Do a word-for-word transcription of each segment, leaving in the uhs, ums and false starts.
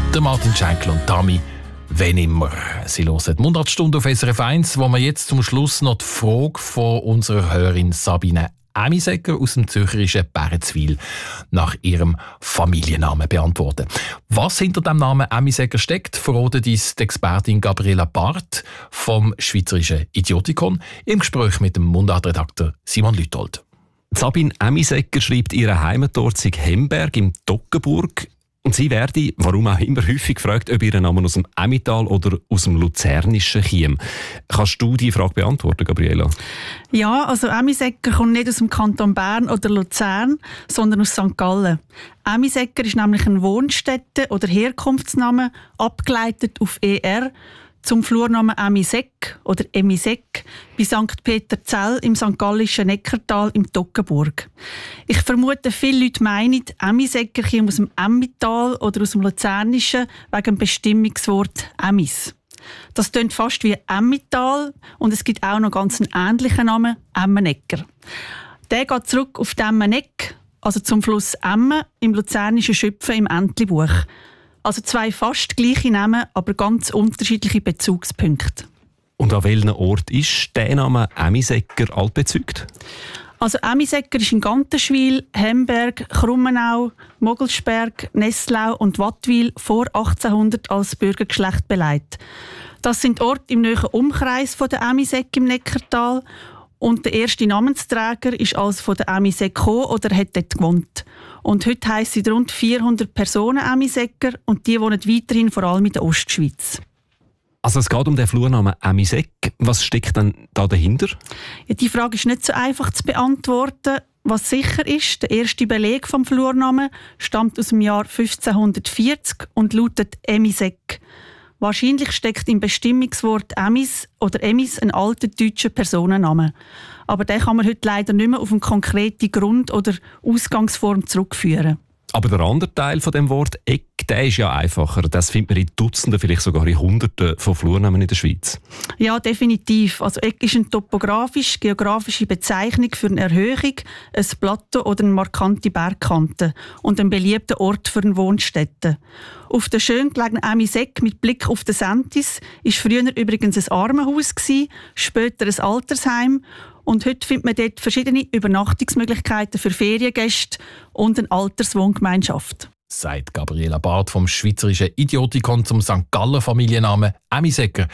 Der Martin Schenkel und Tami, wenn immer. Sie hören die Mundartstunde auf S R F eins, wo wir jetzt zum Schluss noch die Frage von unserer Hörerin Sabine Amisecker aus dem zürcherischen Bärenzwil nach ihrem Familiennamen beantworten. Was hinter dem Namen Amisecker steckt, verratet uns die Expertin Gabriela Barth vom Schweizerischen Idiotikon im Gespräch mit dem Mundartredakteur Simon Lüthold. Sabine Amisecker schreibt, ihre Heimatort sei Hemberg im Toggenburg. Und sie werde, warum auch immer, häufig gefragt, ob ihr Name aus dem Emmental oder aus dem Luzernischen käme. Kannst du diese Frage beantworten, Gabriela? Ja, also Amisecker kommt nicht aus dem Kanton Bern oder Luzern, sondern aus Sankt Gallen. Amisecker ist nämlich ein Wohnstätte- oder Herkunftsname, abgeleitet auf er, zum Flurnamen Amiseck oder Emiseck bei Sankt Peterzell im Sankt Gallischen Neckartal im Toggenburg. Ich vermute, viele Leute meinen, Amisecker käme aus dem Emmental oder aus dem Luzernischen wegen dem Bestimmungswort Emmis. Das klingt fast wie Emmental und es gibt auch noch ganz einen ähnlichen Namen, Emmenecker. Der geht zurück auf den Emmeneck, also zum Fluss Emme im luzernischen Schöpfen im Entlebuch. Also zwei fast gleiche Namen, aber ganz unterschiedliche Bezugspunkte. Und an welchem Ort ist der Name Amisecker altbezeugt? Also Amisecker ist in Gantenschwil, Hemberg, Krummenau, Mogelsberg, Nesslau und Wattwil vor achtzehnhundert als Bürgergeschlecht beleidigt. Das sind Orte im nahen Umkreis von der Amiseck im Neckartal. Und der erste Namensträger ist also von der Amiseck gekommen oder hat dort gewohnt. Und heute heissen rund vierhundert Personen Amisecker und die wohnen weiterhin vor allem in der Ostschweiz. Also es geht um den Flurnamen Amiseck. Was steckt denn da dahinter? Ja, die Frage ist nicht so einfach zu beantworten. Was sicher ist, der erste Beleg vom Flurnamen stammt aus dem Jahr fünfzehnhundertvierzig und lautet Emiseck. Wahrscheinlich steckt im Bestimmungswort Emis oder Emis ein alter deutscher Personenname. Aber den kann man heute leider nicht mehr auf eine konkrete Grund- oder Ausgangsform zurückführen. Aber der andere Teil von dem Wort Eck, der ist ja einfacher. Das findet man in Dutzenden, vielleicht sogar in Hunderten von Flurnamen in der Schweiz. Ja, definitiv. Also Eck ist eine topografisch-geografische Bezeichnung für eine Erhöhung, ein Plateau oder eine markante Bergkante und ein beliebter Ort für eine Wohnstätte. Auf der schön gelegenen Amiseck mit Blick auf den Sentis war früher übrigens ein Armenhaus, später ein Altersheim. Und heute findet man dort verschiedene Übernachtungsmöglichkeiten für Feriengäste und eine Alterswohngemeinschaft. Sagt Gabriela Barth vom Schweizerischen Idiotikon zum Sankt Gallen Familiennamen Amisecker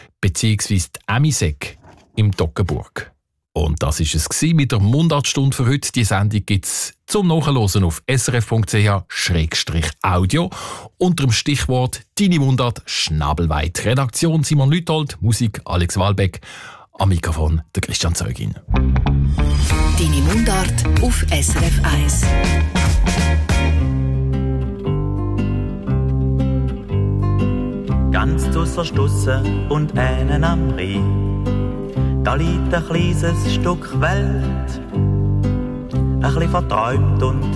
bzw. Amiseck im Toggenburg. Und das war es mit der Mundartstunde für heute. Die Sendung gibt es zum Nachhören auf s r f punkt c h schrägstrich audio unter dem Stichwort «Deine Mundart Schnabelweit». Redaktion Simon Lüthold, Musik Alex Walbeck, am Mikrofon der Christian Zeugin. «Deine Mundart» auf S R F eins. Ganz zuerstussen und einen am Rhein. Da liegt ein kleines Stück Welt, ein bisschen verträumt und